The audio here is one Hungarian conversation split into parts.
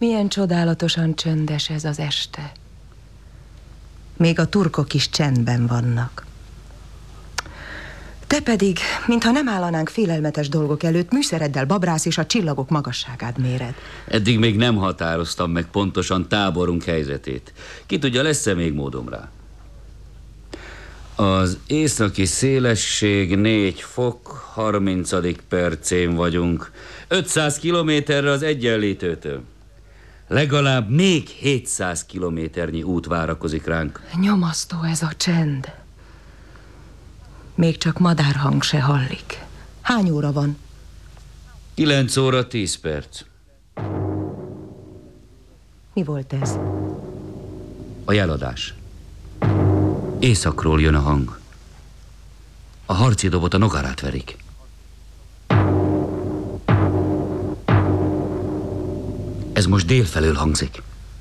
Milyen csodálatosan csöndes ez az este. Még a turkok is csendben vannak. Te pedig, mintha nem állanánk félelmetes dolgok előtt, műszereddel babrász és a csillagok magasságát méred. Eddig még nem határoztam meg pontosan táborunk helyzetét. Ki tudja, lesz-e még módom rá? Az északi szélesség 4 fok, 30. percén vagyunk. 500 kilométerre az Egyenlítőtől. Legalább még 700 kilométernyi út várakozik ránk. Nyomasztó ez a csend. Még csak madárhang se hallik. Hány óra van? 9 óra 10 perc. Mi volt ez? A jeladás. Északról jön a hang. A harci dobot a Nogarát verik. Ez most délfelől hangzik.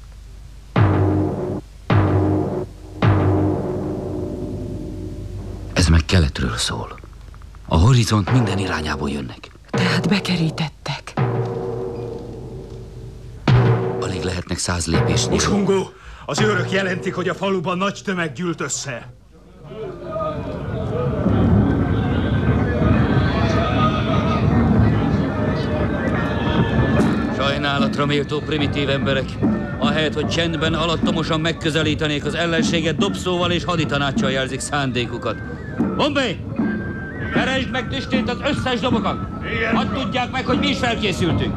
Ez meg keletről szól. A horizont minden irányából jönnek. Tehát bekerítettek. Alig lehetnek 100 lépésnél. Usungó, az őrök jelentik, hogy a faluban nagy tömeg gyűlt össze. Sajnálatra méltó primitív emberek. Ahelyett, hogy csendben, alattomosan megközelítenék az ellenséget, dobszóval és haditanáccsal jelzik szándékukat. Bombay! Keresd meg tüstént az összes dobokat! Hadd tudják meg, hogy mi is felkészültünk!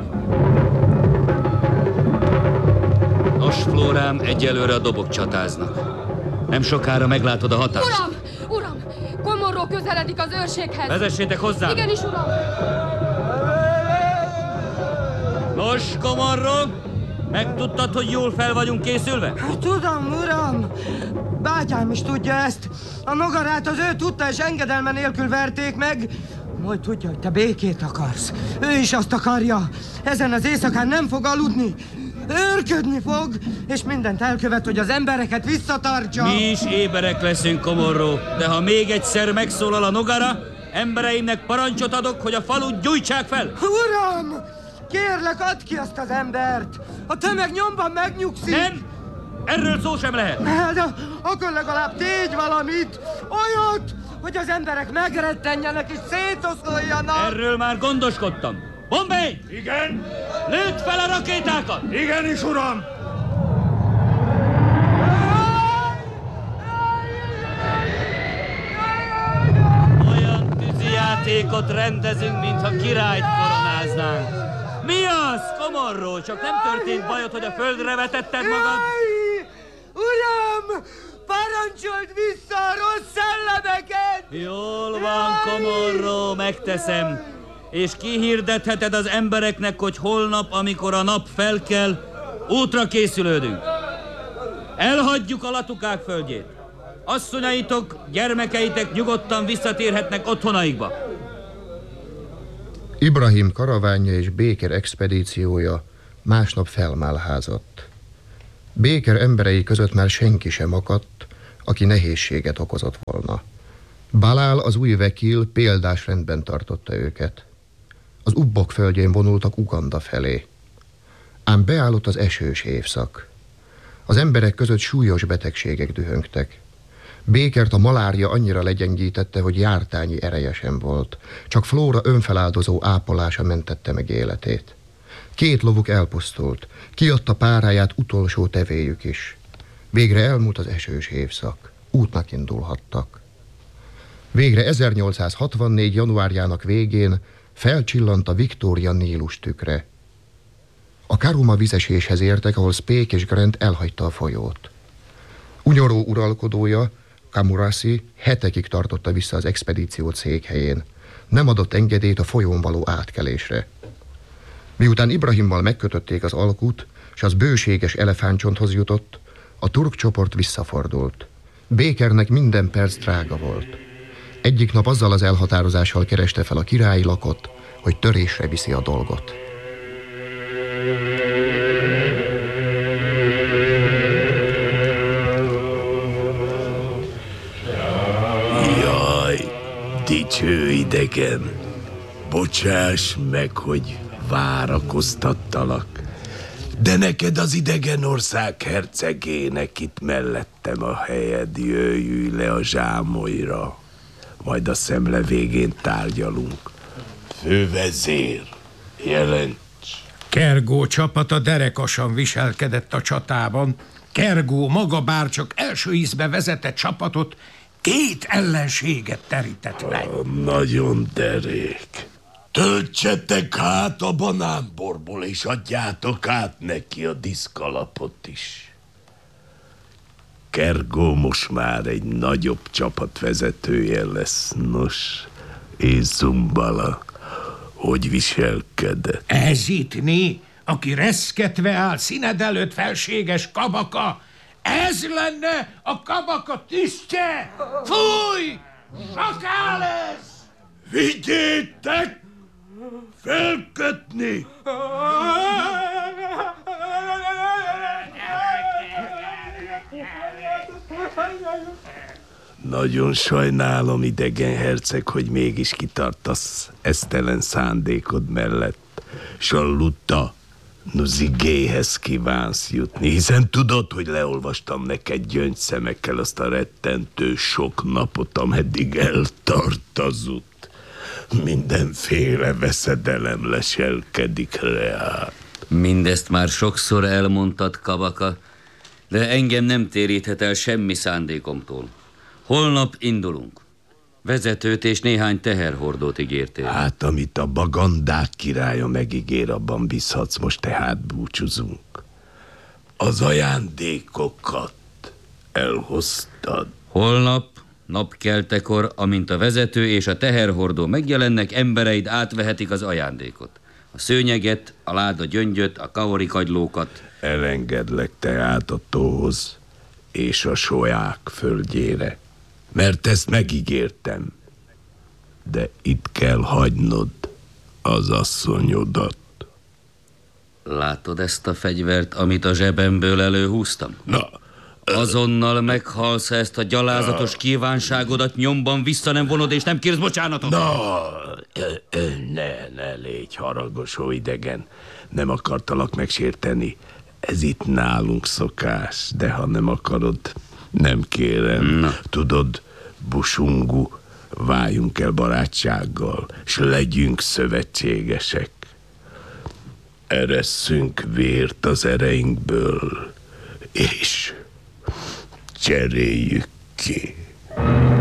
Nos, Flórám, egyelőre a dobok csatáznak. Nem sokára meglátod a hatást. Uram! Komorró közeledik az őrséghez! Vezessétek hozzá! Igenis, uram! Nos, Komorró, megtudtad, hogy jól fel vagyunk készülve? Tudom, uram! Bátyám is tudja ezt. A Nogarát az ő tudta és engedelme nélkül verték meg. Majd tudja, hogy te békét akarsz. Ő is azt akarja. Ezen az éjszakán nem fog aludni. Őrködni fog, és mindent elkövet, hogy az embereket visszatartsa. Mi is éberek leszünk, Komorró, de ha még egyszer megszólal a Nogara, embereimnek parancsot adok, hogy a falut gyújtsák fel. Uram! Kérlek, add ki azt az embert! A tömeg nyomban megnyugszik! Nem! Erről szó sem lehet! De akkor legalább tégy valamit! Olyat, hogy az emberek megrettenjenek és szétoszoljanak! Erről már gondoskodtam. Bombay! Igen? Lőtt fel a rakétákat! Igenis, uram! Olyan tűzijátékot rendezünk, mintha királyt koronáznánk. Mi az, Komorró? Csak nem történt bajod, hogy a földre vetetted magad? Jaj! Uram! Parancsold vissza a rossz szellemeket! Jól van, Komorró, megteszem. És kihirdetheted az embereknek, hogy holnap, amikor a nap felkel, útra készülődünk. Elhagyjuk a latukák földjét. Asszonyaitok, gyermekeitek nyugodtan visszatérhetnek otthonaikba. Ibrahim karavánja és Béker expedíciója másnap felmálházott. Béker emberei között már senki sem akadt, aki nehézséget okozott volna. Balál, az új vekil példás rendben tartotta őket. Az Ubbok földjén vonultak Uganda felé. Ám beállott az esős évszak. Az emberek között súlyos betegségek dühöngtek. Békert a malária annyira legyengítette, hogy jártányi ereje sem volt. Csak Flóra önfeláldozó ápolása mentette meg életét. 2 lovuk elpusztult, kiadta páráját utolsó tevéjük is. Végre elmúlt az esős évszak, útnak indulhattak. Végre 1864. januárjának végén felcsillant a Victoria Nílus tükre. A Karuma vizeséshez értek, ahol Speke és Grant elhagyta a folyót. Unyoró uralkodója, Kamurasi hetekig tartotta vissza az expedíciót székhelyén. Nem adott engedélyt a folyón való átkelésre. Miután Ibrahimmal megkötötték az alkut, és az bőséges elefántcsonthoz jutott, a turk csoport visszafordult. Békernek minden perc drága volt. Egyik nap azzal az elhatározással kereste fel a királyi lakot, hogy törésre viszi a dolgot. Jaj, dicső idegen, bocsáss meg, hogy várakoztattalak. De neked az idegen ország hercegének itt mellettem a helyed, jöjj le a zsámolyra. Majd a szemle végén tárgyalunk. Fővezér, jelents! Kergó csapata derekasan viselkedett a csatában. Kergó maga bárcsak első ízbe vezetett csapatot 2 ellenséget terített meg. Nagyon derék. Töltsetek hát a banánborból, és adjátok át neki a diszkalapot is. Kergó most már egy nagyobb csapat vezetője lesz, nos, és Zumbala, hogy viselkedett? Ez itt né, aki reszketve áll színed előtt, felséges Kabaka. Ez lenne a Kabaka tisztje! Fúj! Sakál ez! Vigyétek! Felkötni! Nagyon sajnálom, idegen herceg, hogy mégis kitartasz esztelen szándékod mellett. Salutta, Nuzigéhez kívánsz jutni, hiszen tudod, hogy leolvastam neked gyöngyszemekkel azt a rettentő sok napot, ameddig eltart az út. Mindenféle veszedelem leselkedik reát. Mindezt már sokszor elmondtad, Kabaka, de engem nem téríthet el semmi szándékomtól. Holnap indulunk. Vezetőt és néhány teherhordót ígértél. Hát, amit a Bagandák királya megígér, abban bízhatsz, most tehát búcsúzunk. Az ajándékokat elhoztad. Holnap, napkeltekor, amint a vezető és a teherhordó megjelennek, embereid átvehetik az ajándékot. A szőnyeget, a láda gyöngyöt, a kaori kagylókat. Elengedlek tehát a tóhoz és a soják földjére, mert ezt megígértem. De itt kell hagynod az asszonyodat. Látod ezt a fegyvert, amit a zsebemből előhúztam? Na, azonnal meghalsz, ezt a gyalázatos kívánságodat nyomban vissza nem vonod, és nem kérsz bocsánatot. Ne légy haragos, ó idegen. Nem akartalak megsérteni. Ez itt nálunk szokás, de ha nem akarod, nem kérem. Na. Tudod, Busungu, váljunk el barátsággal, s legyünk szövetségesek. Eresszünk vért az ereinkből, és cseréljük ki.